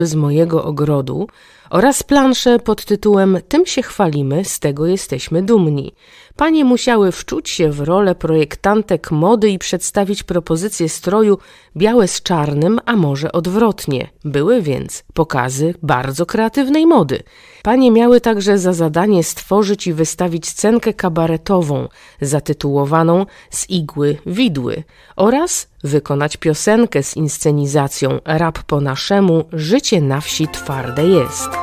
z mojego ogrodu oraz planszę pod tytułem Tym się chwalimy, z tego jesteśmy dumni. Panie musiały wczuć się w rolę projektantek mody i przedstawić propozycję stroju białe z czarnym, a może odwrotnie. Były więc pokazy bardzo kreatywnej mody. Panie miały także za zadanie stworzyć i wystawić scenkę kabaretową zatytułowaną Z igły widły oraz wykonać piosenkę z inscenizacją Rap po naszemu, życie na wsi twarde jest.